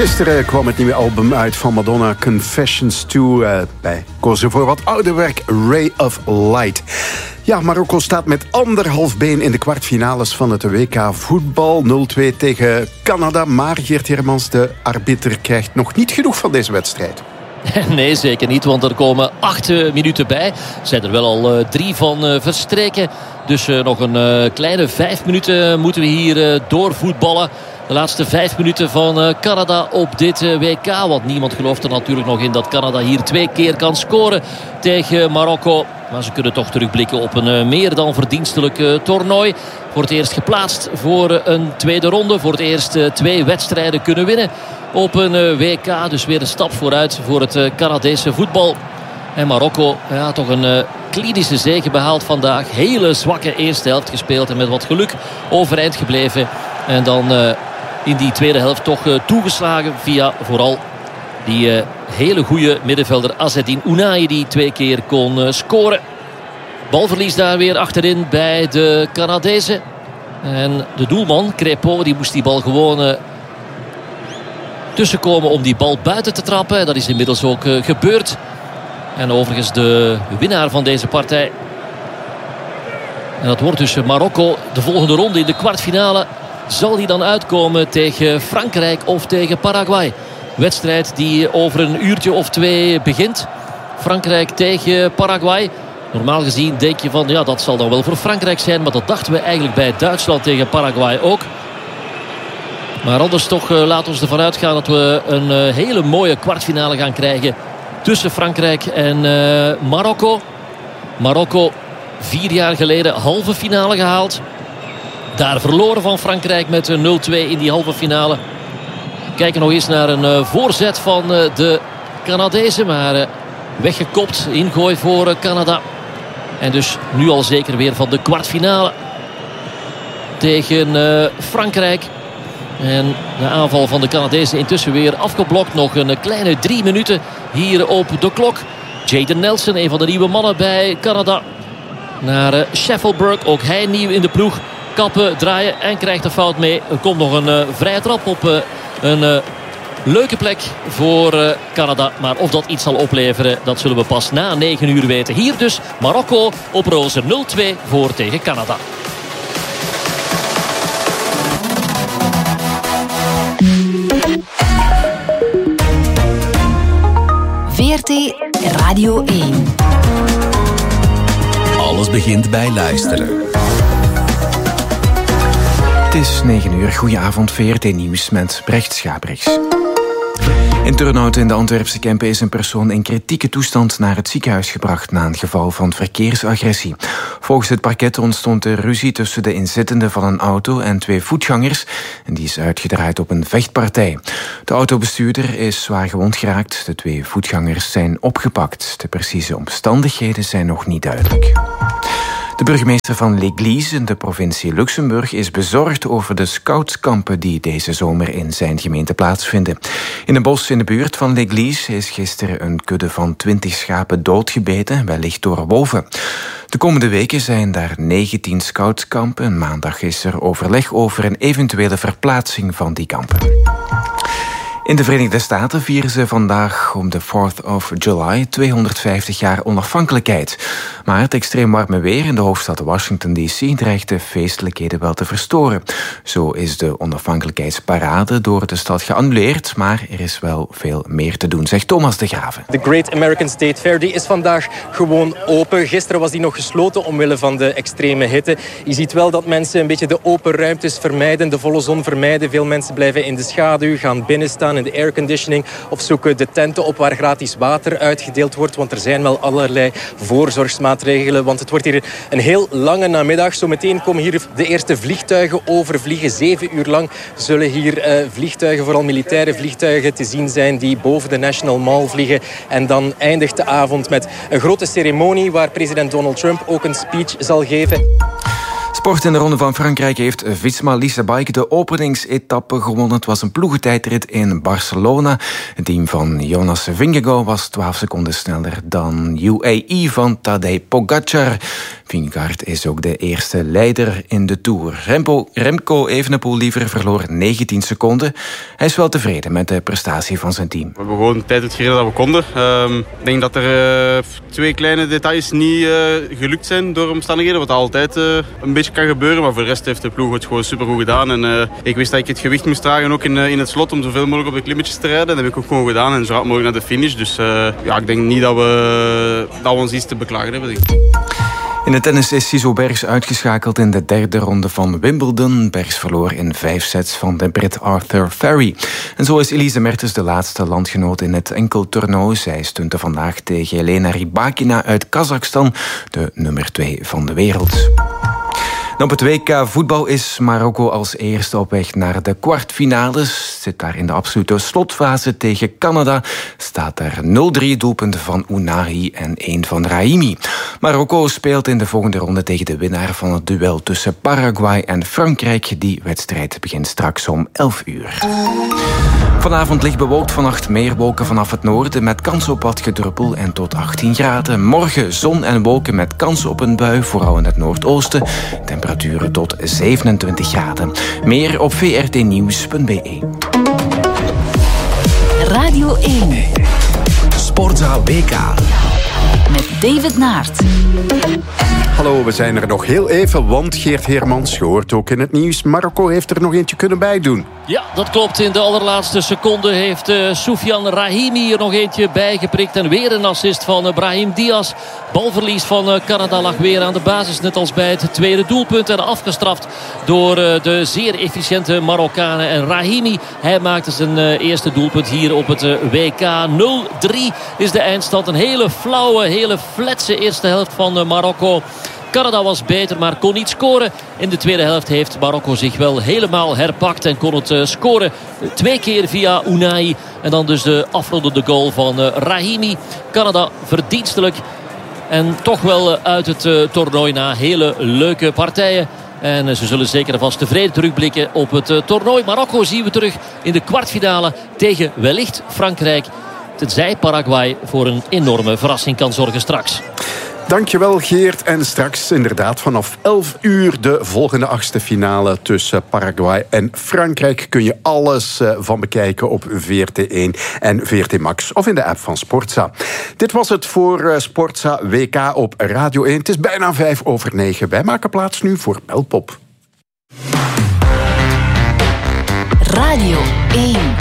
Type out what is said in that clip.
Gisteren kwam het nieuwe album uit van Madonna, Confessions 2. Wij kozen voor wat ouder werk, Ray of Light. Ja, Marokko staat met 1,5 been in de kwartfinales van het WK voetbal. 0-2 tegen Canada. Maar Geert Hermans, de arbiter, krijgt nog niet genoeg van deze wedstrijd. Nee, zeker niet, want er komen 8 minuten bij. Er zijn er wel al 3 van verstreken. Dus nog een kleine 5 minuten moeten we hier doorvoetballen. De laatste 5 minuten van Canada op dit WK. Want niemand gelooft er natuurlijk nog in dat Canada hier 2 keer kan scoren tegen Marokko. Maar ze kunnen toch terugblikken op een meer dan verdienstelijk toernooi. Voor het eerst geplaatst voor een tweede ronde. Voor het eerst 2 wedstrijden kunnen winnen op een WK. Dus weer een stap vooruit voor het Canadese voetbal. En Marokko, ja, toch een klinische zege behaald vandaag. Hele zwakke eerste helft gespeeld en met wat geluk overeind gebleven. En dan in die tweede helft toch toegeslagen via vooral die hele goede middenvelder Azzedine Ounahi, die 2 keer kon scoren. Balverlies daar weer achterin bij de Canadezen. En de doelman, Crépeau, die moest die bal gewoon tussenkomen om die bal buiten te trappen. Dat is inmiddels ook gebeurd. En overigens de winnaar van deze partij. En dat wordt dus Marokko. De volgende ronde in de kwartfinale. Zal die dan uitkomen tegen Frankrijk of tegen Paraguay? Wedstrijd die over een uurtje of 2 begint. Frankrijk tegen Paraguay. Normaal gezien denk je van, ja, dat zal dan wel voor Frankrijk zijn. Maar dat dachten we eigenlijk bij Duitsland tegen Paraguay ook. Maar anders toch laat ons ervan uitgaan dat we een hele mooie kwartfinale gaan krijgen tussen Frankrijk en Marokko. Marokko 4 jaar geleden halve finale gehaald. Daar verloren van Frankrijk met 0-2 in die halve finale. Kijken nog eens naar een voorzet van de Canadezen. Maar weggekopt. Ingooi voor Canada. En dus nu al zeker weer van de kwartfinale tegen Frankrijk. En de aanval van de Canadezen intussen weer afgeblokt. Nog een kleine 3 minuten hier op de klok. Jayden Nelson, een van de nieuwe mannen bij Canada. Naar Sheffield. Ook hij nieuw in de ploeg. Kappen, draaien en krijgt een fout mee. Er komt nog een vrije trap op een leuke plek voor Canada. Maar of dat iets zal opleveren, dat zullen we pas na 9 uur weten. Hier dus Marokko op roze 0-2 voor tegen Canada. VRT Radio 1. Alles begint bij luisteren. Het is 9 uur. Goedenavond, VRT Nieuws met Brecht Schabrichs. In Turnhout in de Antwerpse Kempen is een persoon in kritieke toestand naar het ziekenhuis gebracht na een geval van verkeersagressie. Volgens het parket ontstond er ruzie tussen de inzittenden van een auto en 2 voetgangers en die is uitgedraaid op een vechtpartij. De autobestuurder is zwaar gewond geraakt. De 2 voetgangers zijn opgepakt. De precieze omstandigheden zijn nog niet duidelijk. De burgemeester van L'Église in de provincie Luxemburg is bezorgd over de scoutskampen die deze zomer in zijn gemeente plaatsvinden. In een bos in de buurt van L'Église is gisteren een kudde van 20 schapen doodgebeten, wellicht door wolven. De komende weken zijn daar 19 scoutskampen. Maandag is er overleg over een eventuele verplaatsing van die kampen. In de Verenigde Staten vieren ze vandaag om de 4th of July 250 jaar onafhankelijkheid. Maar het extreem warme weer in de hoofdstad Washington D.C. dreigt de feestelijkheden wel te verstoren. Zo is de onafhankelijkheidsparade door de stad geannuleerd, maar er is wel veel meer te doen, zegt Thomas de Graven. De Great American State Fair die is vandaag gewoon open. Gisteren was die nog gesloten omwille van de extreme hitte. Je ziet wel dat mensen een beetje de open ruimtes vermijden, de volle zon vermijden. Veel mensen blijven in de schaduw, gaan binnen staan in de airconditioning of zoeken de tenten op waar gratis water uitgedeeld wordt. Want er zijn wel allerlei voorzorgsmaatregelen. Want het wordt hier een heel lange namiddag. Zometeen komen hier de eerste vliegtuigen overvliegen. 7 uur lang zullen hier vliegtuigen, vooral militaire vliegtuigen, te zien zijn die boven de National Mall vliegen. En dan eindigt de avond met een grote ceremonie waar president Donald Trump ook een speech zal geven. Sport in de Ronde van Frankrijk heeft Visma Lease Bike de openingsetappe gewonnen. Het was een ploegentijdrit in Barcelona. Het team van Jonas Vingegaard was 12 seconden sneller dan UAE van Tadej Pogacar. Vingegaard is ook de eerste leider in de Tour. Remco Evenepoel liever verloor 19 seconden. Hij is wel tevreden met de prestatie van zijn team. We hebben gewoon de tijd gereden dat we konden. Ik denk dat er 2 kleine details niet gelukt zijn door omstandigheden. Wat altijd een beetje kan gebeuren. Maar voor de rest heeft de ploeg het gewoon supergoed gedaan. En ik wist dat ik het gewicht moest dragen ook in het slot om zoveel mogelijk op de klimmetjes te rijden. Dat heb ik ook gewoon gedaan en zo hard mogelijk naar de finish. Dus ik denk niet dat we ons iets te beklagen hebben. In de tennis is Ciso Bergs uitgeschakeld in de derde ronde van Wimbledon. Bergs verloor in 5 sets van de Brit Arthur Ferry. En zo is Elise Mertens de laatste landgenoot in het enkeltoernooi. Zij stunte vandaag tegen Elena Rybakina uit Kazachstan, de nummer 2 van de wereld. Op het WK voetbal is Marokko als eerste op weg naar de kwartfinales. Zit daar in de absolute slotfase tegen Canada. Staat er 0-3 doelpunten van Ounahi en 1 van Rahimi. Marokko speelt in de volgende ronde tegen de winnaar van het duel tussen Paraguay en Frankrijk. Die wedstrijd begint straks om 11 uur. Vanavond licht bewolkt, vannacht meer wolken vanaf het noorden met kans op wat gedruppel en tot 18 graden. Morgen zon en wolken met kans op een bui, vooral in het noordoosten. Temperaturen tot 27 graden. Meer op vrtnieuws.be. Radio 1. Sportza WK. Met David Naert. Hallo, we zijn er nog heel even, want Geert Heermans, je hoort ook in het nieuws, Marokko heeft er nog eentje kunnen bijdoen. Ja, dat klopt. In de allerlaatste seconde heeft Soufiane Rahimi er nog eentje bijgeprikt. En weer een assist van Brahim Diaz. Balverlies van Canada lag weer aan de basis, net als bij het tweede doelpunt. En afgestraft door de zeer efficiënte Marokkanen. En Rahimi, hij maakte zijn eerste doelpunt hier op het WK. 0-3 is de eindstand. Een hele flauwe, hele fletse eerste helft van Marokko. Canada was beter, maar kon niet scoren. In de tweede helft heeft Marokko zich wel helemaal herpakt en kon het scoren 2 keer via Ounahi. En dan dus de afrondende goal van Rahimi. Canada verdienstelijk en toch wel uit het toernooi na hele leuke partijen. En ze zullen zeker en vast tevreden terugblikken op het toernooi. Marokko zien we terug in de kwartfinale tegen wellicht Frankrijk. Tenzij Paraguay voor een enorme verrassing kan zorgen straks. Dankjewel Geert. En straks inderdaad vanaf 11 uur de volgende 8e finale tussen Paraguay en Frankrijk. Kun je alles van bekijken op VRT1 en VRT Max of in de app van Sportza. Dit was het voor Sportza WK op Radio 1. Het is bijna 9:05. Wij maken plaats nu voor Belpop. Radio 1.